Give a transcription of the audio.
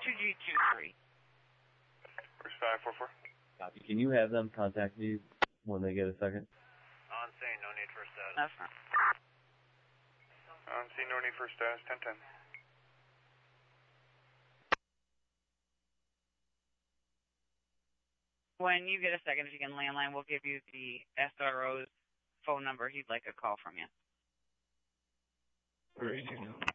2G23. First 544. Copy. Can you have them contact me when they get a second? On scene, no need for status. That's fine. On scene, no need for status, 1010. When you get a second, if you can landline, we'll give you the SRO's phone number. He'd like a call from you. Great.